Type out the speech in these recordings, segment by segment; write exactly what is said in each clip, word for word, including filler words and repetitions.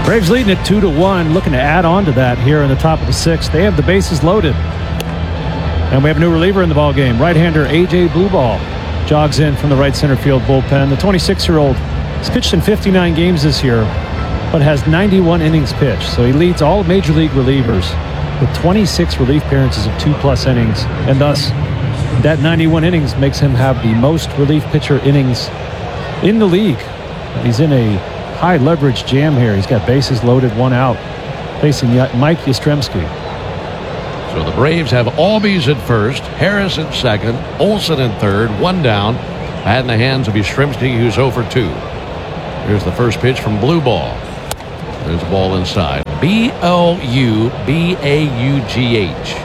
Braves leading it two to one, looking to add on to that here in the top of the sixth. They have the bases loaded. And we have a new reliever in the ball game. Right-hander A J Blueball jogs in from the right center field bullpen. The twenty-six-year-old has pitched in fifty-nine games this year, but has ninety-one innings pitched. So he leads all major league relievers with twenty-six relief appearances of two-plus innings. And thus, that ninety-one innings makes him have the most relief pitcher innings in the league. He's in a high leverage jam here. He's got bases loaded, one out, facing Mike Yastrzemski. So the Braves have Albies at first, Harris at second, Olsen at third, one down. Bat in the hands of Yastrzemski, who's oh for two. Here's the first pitch from Blueball. There's a ball inside. B L U B A U G H.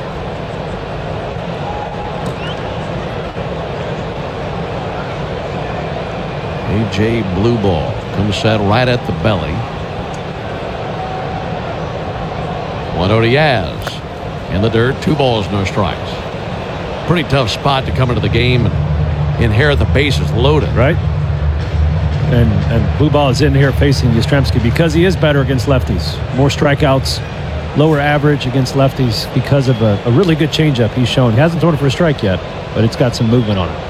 A J Blueball comes set right at the belly. one oh to Yaz. In the dirt, two balls, no strikes. Pretty tough spot to come into the game and inherit the bases loaded. Right. And and Blueball is in here facing Yastrzemski because he is better against lefties. More strikeouts, lower average against lefties because of a, a really good changeup he's shown. He hasn't thrown it for a strike yet, but it's got some movement on it.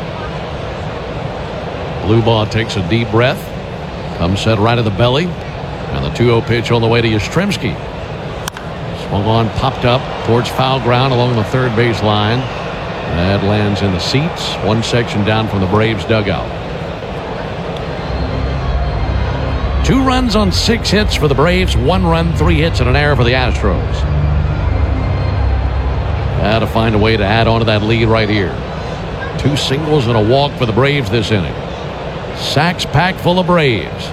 Blueball takes a deep breath, comes set right at the belly, and the two oh pitch on the way to Yastrzemski. Swung on, popped up towards foul ground along the third base line. That lands in the seats, one section down from the Braves dugout. Two runs on six hits for the Braves, one run, three hits, and an error for the Astros. Got to find a way to add on to that lead right here. Two singles and a walk for the Braves this inning. Sacks packed full of Braves.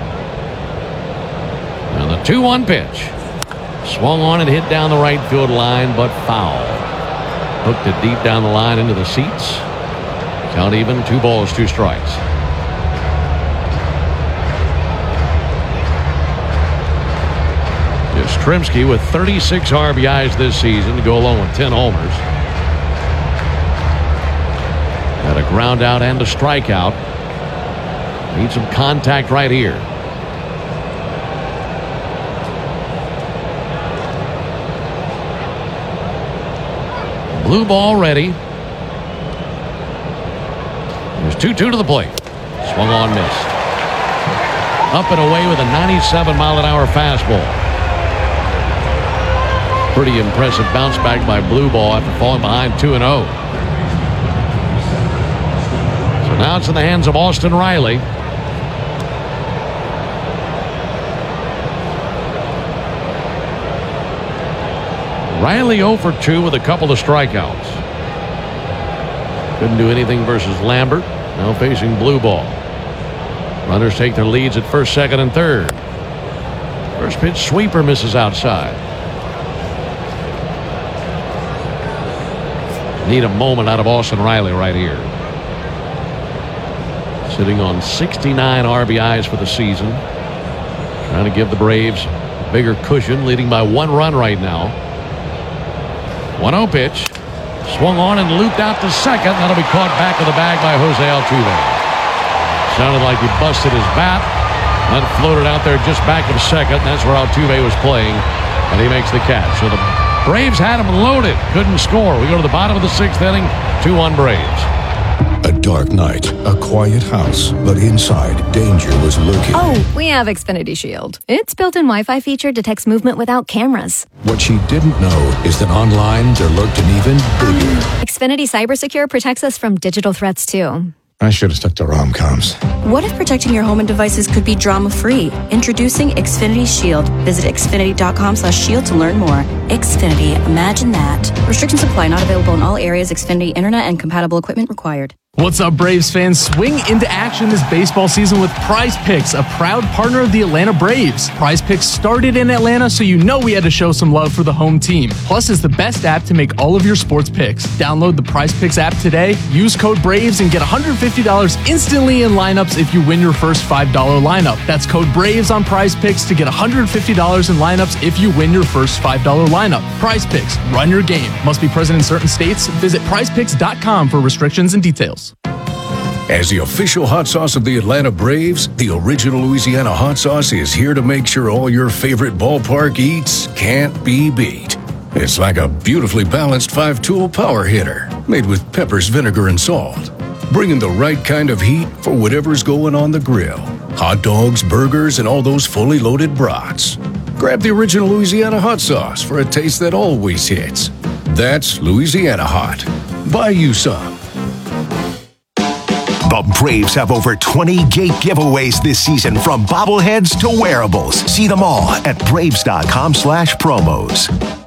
And the two one pitch. Swung on and hit down the right field line, but foul. Hooked it deep down the line into the seats. Count even, two balls, two strikes. Yastrzemski with thirty-six R B Is this season to go along with ten homers. Got a ground out and a strikeout. Need some contact right here. Blue ball ready. There's two two to the plate. Swung on, missed. Up and away with a ninety-seven mile an hour fastball. Pretty impressive bounce back by Blue Ball after falling behind two and oh. So now it's in the hands of Austin Riley. Riley oh for two with a couple of strikeouts. Couldn't do anything versus Lambert. Now facing Blue Ball. Runners take their leads at first, second, and third. First pitch sweeper misses outside. Need a moment out of Austin Riley right here. Sitting on sixty-nine R B Is for the season. Trying to give the Braves a bigger cushion, leading by one run right now. one oh pitch. Swung on and looped out to second. That'll be caught back of the bag by Jose Altuve. Sounded like he busted his bat. Then floated out there just back of second. That's where Altuve was playing. And he makes the catch. So the Braves had him loaded. Couldn't score. We go to the bottom of the sixth inning. two one Braves. A dark night, a quiet house, but inside, danger was lurking. Oh, we have Xfinity Shield. Its built-in Wi-Fi feature detects movement without cameras. What she didn't know is that online there lurked an even bigger. Xfinity CyberSecure protects us from digital threats, too. I should have stuck to rom-coms. What if protecting your home and devices could be drama-free? Introducing Xfinity Shield. Visit xfinity.com slash shield to learn more. Xfinity. Imagine that. Restrictions apply. Not available in all areas. Xfinity Internet and compatible equipment required. What's up, Braves fans? Swing into action this baseball season with Prize Picks, a proud partner of the Atlanta Braves. Prize Picks started in Atlanta, so you know we had to show some love for the home team. Plus, it's the best app to make all of your sports picks. Download the Prize Picks app today, use code BRAVES, and get one hundred fifty dollars instantly in lineups if you win your first five dollar lineup. That's code BRAVES on Prize Picks to get one hundred fifty dollars in lineups if you win your first five dollar lineup. Prize Picks, run your game. Must be present in certain states. Visit prize picks dot com for restrictions and details. As the official hot sauce of the Atlanta Braves, the original Louisiana hot sauce is here to make sure all your favorite ballpark eats can't be beat. It's like a beautifully balanced five-tool power hitter made with peppers, vinegar, and salt, bringing the right kind of heat for whatever's going on the grill. Hot dogs, burgers, and all those fully loaded brats. Grab the original Louisiana hot sauce for a taste that always hits. That's Louisiana Hot. Buy you some. The Braves have over twenty gate giveaways this season, from bobbleheads to wearables. See them all at braves.com slash promos.